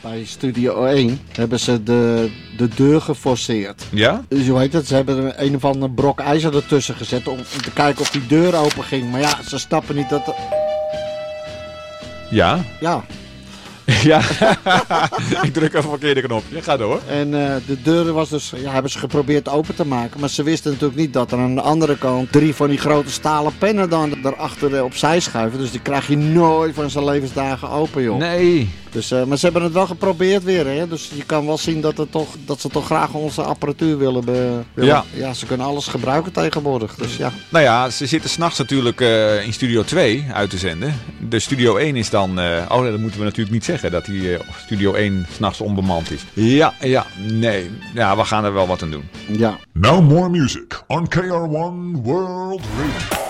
bij Studio 1 hebben ze de deur geforceerd. Ja? Dus hoe heet het? Ze hebben een of ander brok ijzer ertussen gezet om te kijken of die deur open ging. Maar ja, ze snappen niet dat... Ja? Ja. Ja. Ik druk even een verkeerde knopje. Ga door. En de deur was dus, hebben ze geprobeerd open te maken. Maar ze wisten natuurlijk niet dat er aan de andere kant 3 van die grote stalen pennen dan daarachter opzij schuiven. Dus die krijg je nooit van zijn levensdagen open, joh. Nee. Dus, maar ze hebben het wel geprobeerd weer, hè. Dus je kan wel zien dat ze toch graag onze apparatuur willen. Ja. Ja, ze kunnen alles gebruiken tegenwoordig. Dus ja. Nou ja, ze zitten s'nachts natuurlijk in Studio 2 uit te zenden. De Studio 1 is dan... dat moeten we natuurlijk niet zeggen, dat die Studio 1 s'nachts onbemand is. Nee. Ja, we gaan er wel wat aan doen. Ja. Now more music on KR1 World Radio.